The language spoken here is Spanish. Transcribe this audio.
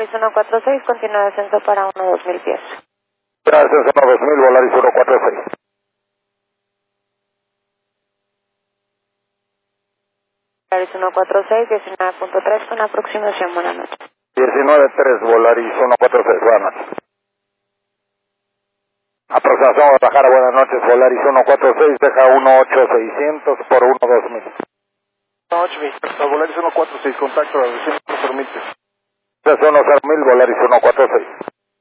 Volaris 146, continúa descenso para 1-2000 pies. Gracias, 1-2000, Volaris 146. Volaris 146, 19.3 con aproximación, buenas noches. 19.3, Volaris 146, buenas noches. Aproximación Guadalajara, buenas noches, Volaris 146, deja 18600 por 12000. 18600, Volaris 146, contacto, la recién no permite. 10.000, Volaris 146.